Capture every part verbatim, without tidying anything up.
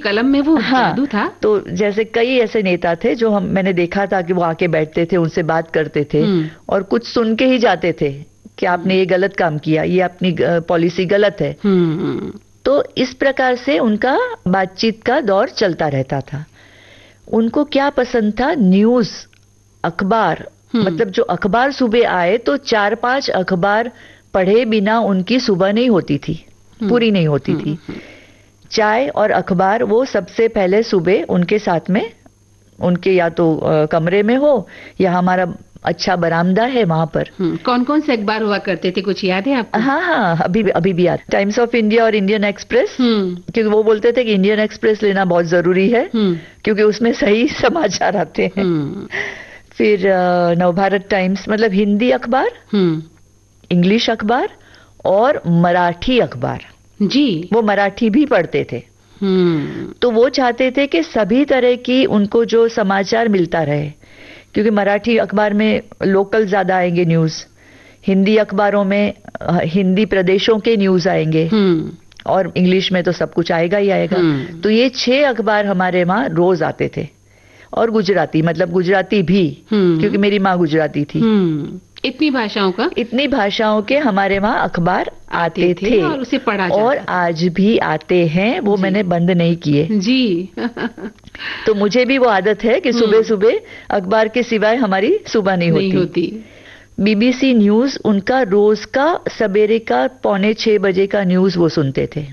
कलम में वो हाँ, जादू था। तो जैसे कई ऐसे नेता थे जो हम मैंने देखा था कि वो आके बैठते थे, उनसे बात करते थे और कुछ सुन के ही जाते थे कि आपने ये गलत काम किया, ये अपनी पॉलिसी गलत है। तो इस प्रकार से उनका बातचीत का दौर चलता रहता था। उनको क्या पसंद था? न्यूज, अखबार, मतलब जो अखबार सुबह आए तो चार पांच अखबार पढ़े बिना उनकी सुबह नहीं होती थी, पूरी नहीं होती थी। चाय और अखबार वो सबसे पहले सुबह उनके साथ में, उनके या तो कमरे में हो या हमारा अच्छा बरामदा है वहां पर। कौन कौन से अखबार हुआ करते थे, कुछ याद है आपको? हाँ हाँ, अभी अभी भी याद। टाइम्स ऑफ इंडिया और इंडियन एक्सप्रेस, क्योंकि वो बोलते थे कि इंडियन एक्सप्रेस लेना बहुत जरूरी है क्योंकि उसमें सही समाचार आते हैं। फिर नवभारत टाइम्स, मतलब हिंदी अखबार, इंग्लिश अखबार और मराठी अखबार। जी, वो मराठी भी पढ़ते थे। तो वो चाहते थे कि सभी तरह की उनको जो समाचार मिलता रहे, क्योंकि मराठी अखबार में लोकल ज्यादा आएंगे न्यूज, हिंदी अखबारों में हिंदी प्रदेशों के न्यूज आएंगे और इंग्लिश में तो सब कुछ आएगा ही आएगा। तो ये छह अखबार हमारे वहां रोज आते थे। और गुजराती, मतलब गुजराती भी, क्योंकि मेरी माँ गुजराती थी। इतनी भाषाओं का, इतनी भाषाओं के हमारे वहां अखबार आते, आते थे, थे और उसे पढ़ा जाता और था। आज भी आते हैं, वो मैंने बंद नहीं किए जी। तो मुझे भी वो आदत है कि सुबह सुबह अखबार के सिवाय हमारी सुबह नहीं होती, नहीं होती। बीबीसी न्यूज, उनका रोज का सवेरे का पौने छह बजे का न्यूज वो सुनते थे।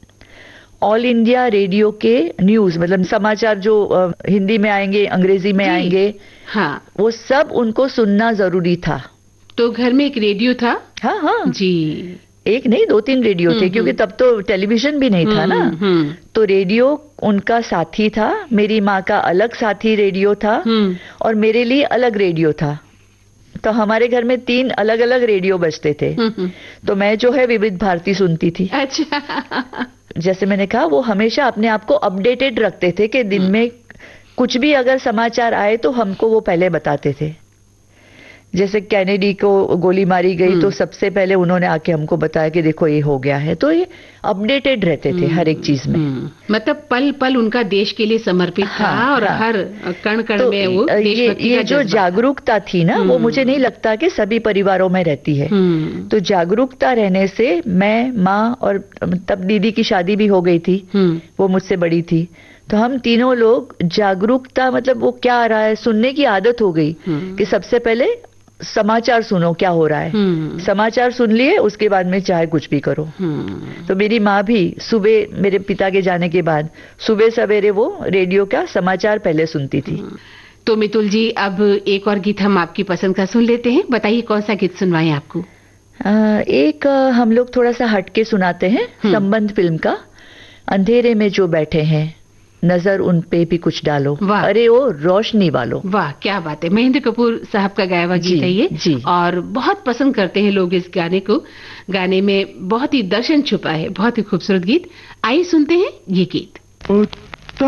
ऑल इंडिया रेडियो के न्यूज, मतलब समाचार जो आ, हिंदी में आएंगे, अंग्रेजी में आएंगे, हाँ, वो सब उनको सुनना जरूरी था। तो घर में एक रेडियो था? हाँ हाँ जी, एक नहीं दो तीन रेडियो थे, क्योंकि तब तो टेलीविजन भी नहीं था ना। तो रेडियो उनका साथी था। मेरी माँ का अलग साथी रेडियो था और मेरे लिए अलग रेडियो था। तो हमारे घर में तीन अलग अलग रेडियो बजते थे। तो मैं जो है विविध भारती सुनती थी। अच्छा। जैसे मैंने कहा, वो हमेशा अपने आप को अपडेटेड रखते थे कि दिन में कुछ भी अगर समाचार आए तो हमको वो पहले बताते थे। जैसे कैनेडी को गोली मारी गई तो सबसे पहले उन्होंने आके हमको बताया कि देखो ये हो गया है। तो ये अपडेटेड रहते थे हर एक चीज में। मतलब पल पल उनका देश के लिए समर्पित हाँ, था और हाँ, हर कण कण तो में वो देशभक्ति ये, ये का जो जागरूकता थी ना, वो मुझे नहीं लगता कि सभी परिवारों में रहती है। तो जागरूकता रहने से मैं, माँ, और तब दीदी की शादी भी हो गई थी, वो मुझसे बड़ी थी, तो हम तीनों लोग जागरूकता, मतलब वो क्या आ रहा है सुनने की आदत हो गई कि सबसे पहले समाचार सुनो क्या हो रहा है। समाचार सुन लिए, उसके बाद में चाहे कुछ भी करो। तो मेरी माँ भी सुबह, मेरे पिता के जाने के बाद सुबह सवेरे वो रेडियो का समाचार पहले सुनती थी। तो मितुल जी, अब एक और गीत हम आपकी पसंद का सुन लेते हैं। बताइए कौन सा गीत सुनवाएं आपको? आ, एक हम लोग थोड़ा सा हटके सुनाते हैं, संबंध फिल्म का, अंधेरे में जो बैठे हैं नजर उन पे भी कुछ डालो, अरे ओ रोशनी वालों। वाह, क्या बात है। महेंद्र कपूर साहब का गाया हुआ गीत है ये जी। और बहुत पसंद करते हैं लोग इस गाने को। गाने में बहुत ही दर्शन छुपा है, बहुत ही खूबसूरत गीत। आइए सुनते हैं ये गीत।